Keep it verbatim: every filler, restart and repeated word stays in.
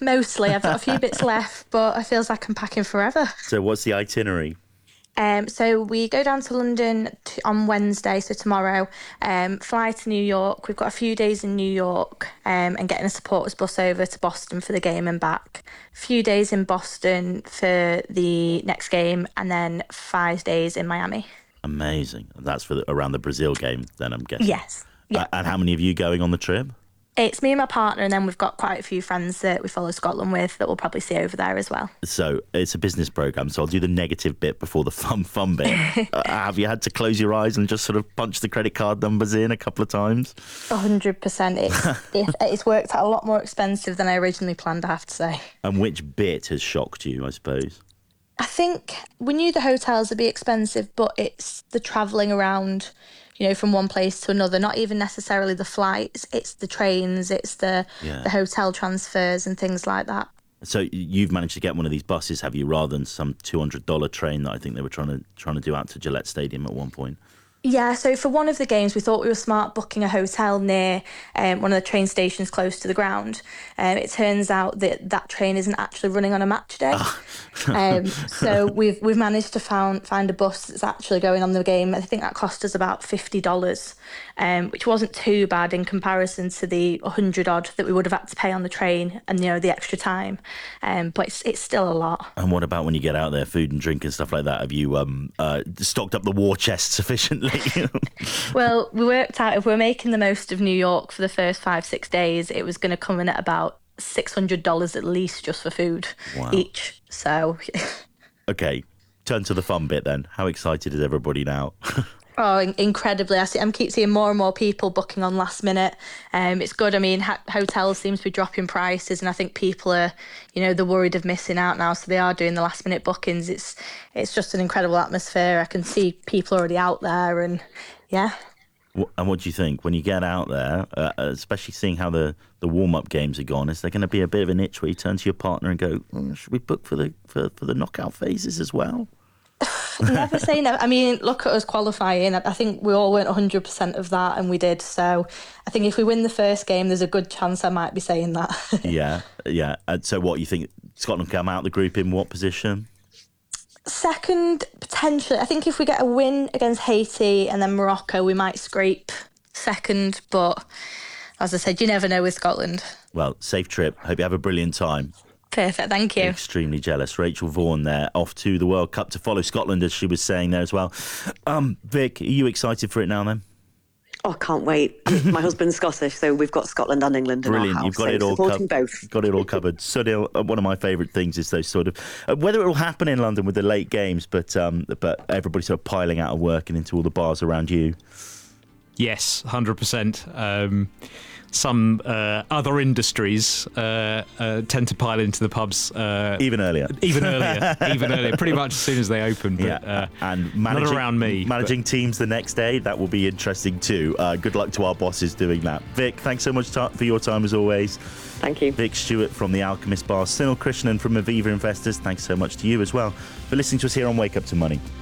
mostly. I've got a few bits left, but it feels like I'm packing forever. So what's the itinerary? Um, so we go down to London t- on Wednesday, so tomorrow, um, fly to New York. We've got a few days in New York um, and getting a supporters bus over to Boston for the game and back. A few days in Boston for the next game and then five days in Miami. Amazing. That's for the, around the Brazil game then, I'm guessing. Yes. Yeah. Uh, and how many of you going on the trip? It's me and my partner, and then we've got quite a few friends that we follow Scotland with that we'll probably see over there as well. So it's a business programme, so I'll do the negative bit before the fun fun bit. uh, have you had to close your eyes and just sort of punch the credit card numbers in a couple of times? one hundred percent. It's, it, it's worked out a lot more expensive than I originally planned, I have to say. And which bit has shocked you, I suppose? I think we knew the hotels would be expensive, but it's the travelling around, you know, from one place to another, not even necessarily the flights, it's the trains, it's the, Yeah. the hotel transfers and things like that. So you've managed to get one of these buses, have you, rather than some two hundred dollars train that I think they were trying to trying to do out to Gillette Stadium at one point? Yeah, so for one of the games, we thought we were smart booking a hotel near um, one of the train stations close to the ground. Um, it turns out that that train isn't actually running on a match day. um, so we've we've managed to found, find a bus that's actually going on the game. I think that cost us about fifty dollars, um, which wasn't too bad in comparison to the one hundred odd that we would have had to pay on the train and, you know, the extra time. Um, but it's, it's still a lot. And what about when you get out there, food and drink and stuff like that? Have you um, uh, stocked up the war chest sufficiently? Well, we worked out if we're making the most of New York for the first five, six days, it was going to come in at about six hundred dollars at least just for food Wow. each. So, Okay, turn to the fun bit then. How excited is everybody now? oh, in- incredibly. I see, I keep seeing more and more people booking on last minute. Um, it's good. I mean, ha- hotels seem to be dropping prices, and I think people are, you know, they're worried of missing out now, so they are doing the last minute bookings. It's it's just an incredible atmosphere. I can see people already out there, and yeah. Wh- And what do you think when you get out there, uh, especially seeing how the, the warm-up games are gone? Is there going to be a bit of an itch where you turn to your partner and go, "Mm, should we book for the for, for the knockout phases as well?" Never say never. I mean, look at us qualifying. I I think we all weren't one hundred percent of that, and we did. So I think if we win the first game, there's a good chance I might be saying that. Yeah, yeah. And so what, you think Scotland come out of the group in what position? Second, potentially. I think if we get a win against Haiti and then Morocco, we might scrape second. But as I said, you never know with Scotland. Well, safe trip. Hope you have a brilliant time. Perfect, thank you. Extremely jealous. Rachel Vaughan there, off to the World Cup to follow Scotland, as she was saying there as well. Um, Vic, are you excited for it now then? Oh, I can't wait. My husband's Scottish, so we've got Scotland and England in Brilliant, our house. you've got so it all supporting covered. both. Got it all covered. So Neil, uh, one of my favourite things is those sort of uh, whether it will happen in London with the late games, but um, but everybody sort of piling out of work and into all the bars around you. Yes, one hundred percent. Um, some uh, other industries uh, uh, tend to pile into the pubs uh, Even earlier. even earlier, even earlier, pretty much as soon as they open. But, Yeah, uh, and managing, not around me. Managing teams the next day, that will be interesting too. Uh, good luck to our bosses doing that. Vic, thanks so much ta- for your time as always. Thank you. Vic Stewart from The Alchemist Bar, Sunil Krishnan from Aviva Investors, thanks so much to you as well for listening to us here on Wake Up to Money.